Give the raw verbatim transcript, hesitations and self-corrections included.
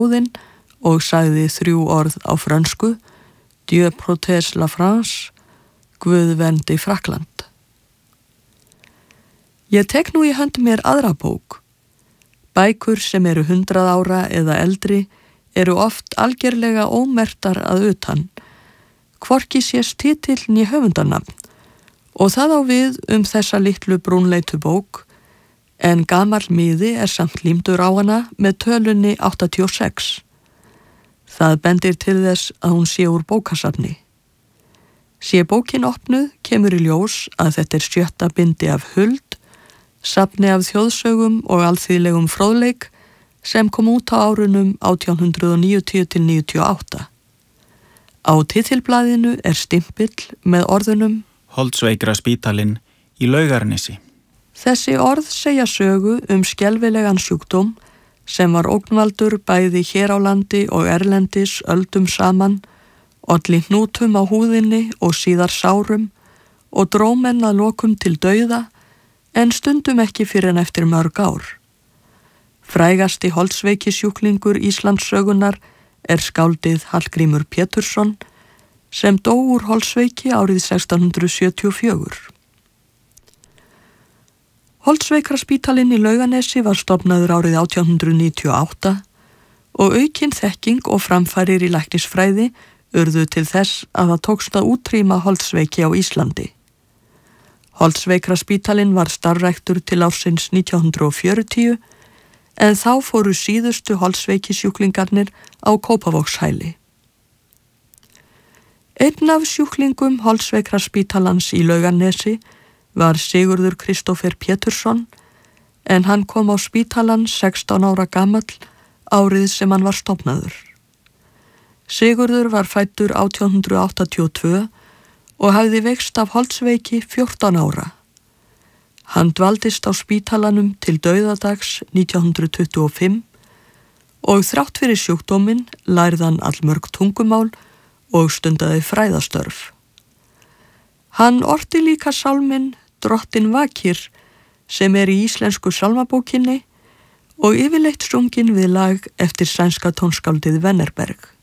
húðin og sagði þrjú orð á frönsku: Dieu protège la France, Guð verndi Frakkland. Ég tek nú í hönd mér aðra bók. Bækur sem eru hundrað ára eða eldri eru oft algerlega ómertar að utan, hvorki sést titill né höfundarnafn, og það á við um þessa litlu brúnleitu bók, en gamall miði er samt límdur á hana með tölunni áttatíu og sex. Það bendir til þess að hún sé úr bókasafni. Sé bókin opnuð kemur í ljós að þetta er sjötta bindi af Huld, safni af þjóðsögum og alþýðlegum fróðleik sem kom út á árunum átján hundrað níutíu til níutíu og átta. Á titilblaðinu er stimpill með orðunum Holtsveikra spítalinn í Laugarnesi. Þessi orð segja sögu um skelfilegan sjúkdóm sem var ógnvaldur bæði hér á landi og erlendis öldum saman, olli hnútum á húðinni og síðar sárum og dró menn að lokum til dauða, en stundum ekki fyrir en eftir mörg ár. Frægasti holdsveikisjúklingur Íslandssögunar er skáldið Hallgrímur Pétursson sem dó úr holdsveiki árið sextán hundrað sjötíu og fjögur. Holtsveikraspítalinn í Laugarnesi var stofnaður árið átján hundrað níutíu og átta og aukin þekking og framfærir í læknisfræði urðu til þess að það tókst að útrýma holdsveiki á Íslandi. Holtsveikraspítalinn var starfræktur til ársins nítján hundrað fjörutíu, en þá fóru síðustu holdsveikisjúklingarnir á Kópavogshæli. Einn af sjúklingum Holtsveikraspítalans í Laugarnesi var Sigurður Kristófer Pétursson, en hann kom á spítalan sextán ára gamall árið sem hann var stofnaður. Sigurður var fæddur átján hundrað áttatíu og tvö og hafði veikst af holdsveiki fjórtán ára. Hann dvaldist á spítalanum til dauðadags nítján hundrað tuttugu og fimm og þrátt fyrir sjúkdóminn lærði hann allmörg tungumál og stundaði fræðastörf. Hann orti líka sálminn Drottin vakir sem er í íslensku sálmabókinni og yfirleitt sunginn við lag eftir sænska tónskáldið Wennerberg.